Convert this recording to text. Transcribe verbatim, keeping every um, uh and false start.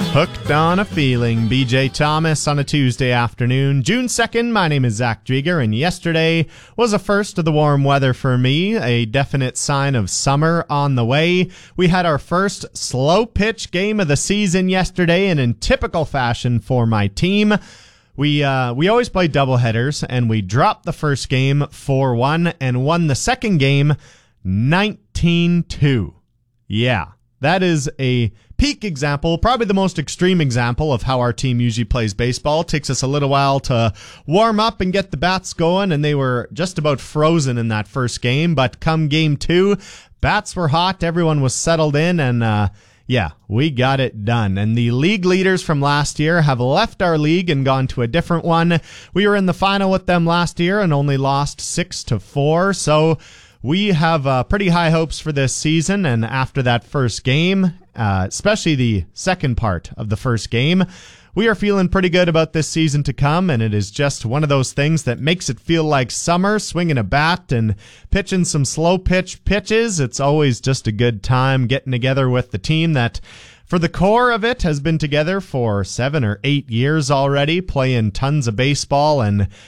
Hooked on a Feeling, B J Thomas on a Tuesday afternoon, June second. My name is Zach Drieger, and yesterday was a first of the warm weather for me, a definite sign of summer on the way. We had our first slow pitch game of the season yesterday, and in typical fashion for my team, we uh, we always play doubleheaders, and we dropped the first game four one and won the second game nineteen two. Yeah, that is a peak example, probably the most extreme example of how our team usually plays baseball. It takes us a little while to warm up and get the bats going, and they were just about frozen in that first game. But come game two, bats were hot, everyone was settled in, and uh, yeah, we got it done. And the league leaders from last year have left our league and gone to a different one. We were in the final with them last year and only lost six to four, so we have uh, pretty high hopes for this season, and after that first game, uh, especially the second part of the first game, we are feeling pretty good about this season to come, and it is just one of those things that makes it feel like summer, swinging a bat and pitching some slow pitch pitches. It's always just a good time getting together with the team that, for the core of it, has been together for seven or eight years already, playing tons of baseball and